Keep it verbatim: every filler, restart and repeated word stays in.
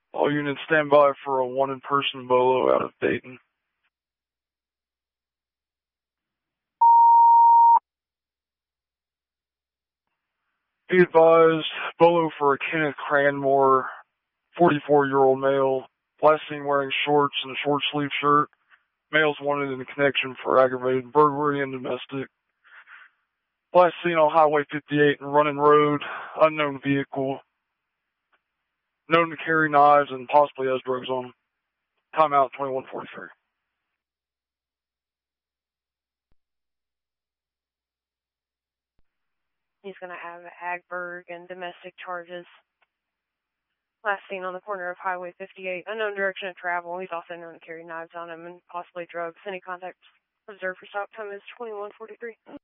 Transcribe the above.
All units stand by for a one-in-person bolo out of Dayton. Be advised, bolo for a Kenneth Cranmore, forty-four-year-old male, last seen wearing shorts and a short-sleeve shirt. Male's wanted in connection for aggravated burglary and domestic. Last seen on Highway fifty-eight and Running Road, unknown vehicle. Known to carry knives and possibly has drugs on him. Timeout twenty-one forty-three. He's going to have Agberg and domestic charges. Last seen on the corner of Highway fifty-eight. Unknown direction of travel. He's also known to carry knives on him and possibly drugs. Any contact observed for stop time is twenty-one forty-three.